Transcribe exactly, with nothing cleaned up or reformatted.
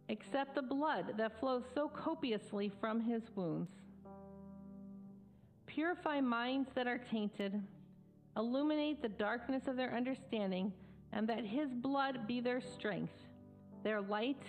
except the blood that flows so copiously from his wounds. Purify minds that are tainted, illuminate the darkness of their understanding, and that his blood be their strength, their light,